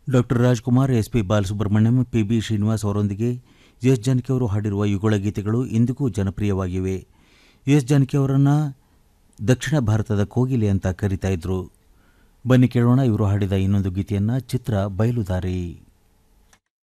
Doctor Rajkumar, S P Balasubrahmanyam, P B Srinivas ಅವರೊಂದಿಗೆ S Janaki ಅವರು ಹಾಡಿರುವ ಯುಗಳ ಗೀತೆಗಳು ಇಂದಿಗೂ ಜನಪ್ರಿಯವಾಗಿವೆ. ಎಸ್ ಜಾನಕಿ ಅವರನ್ನು ದಕ್ಷಿಣ ಭಾರತದ ಕೋಗಿಲೆ ಅಂತ ಕರೀತಾ ಇದ್ರು. ಬನ್ನಿ ಕೇಳೋಣ ಇವರು ಹಾಡಿದ ಇನ್ನೊಂದು ಗೀತೆಯನ್ನು. ಚಿತ್ರ ಬಯಲುದಾರಿ.